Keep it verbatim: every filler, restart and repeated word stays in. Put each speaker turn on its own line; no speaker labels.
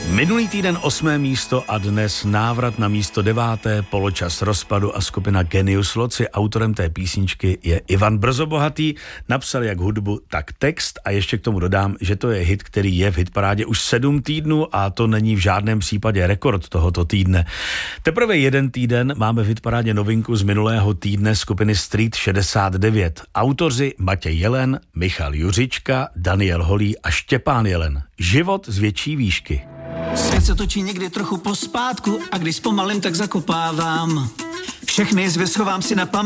Minulý týden osmé místo a dnes návrat na místo deváté, Poločas rozpadu a skupina Genius Loci. Autorem té písničky je Ivan Brzobohatý. Napsal jak hudbu, tak text a ještě k tomu dodám, že to je hit, který je v hitparádě už sedm týdnů a to není v žádném případě rekord tohoto týdne. Teprve jeden týden máme v hitparádě novinku z minulého týdne skupiny Street šedesát devět. Autoři Matěj Jelen, Michal Juřička, Daniel Holý a Štěpán Jelen. Život z větší výšky.
Svět se točí někdy trochu pospátku a když zpomalím, tak zakopávám. Všechny zvěr schovám si na paměť.